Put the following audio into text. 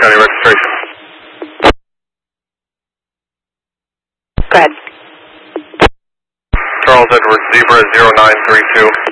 County registration. Go ahead. Charles Edward Zebra 0932.